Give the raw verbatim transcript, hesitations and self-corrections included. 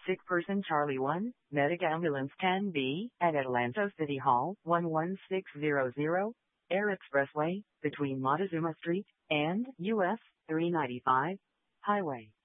Sick person Charlie one, medic ambulance ten B, at Atlanta City Hall, one one six zero zero, Air Expressway, between Montezuma Street and U S three ninety-five Highway.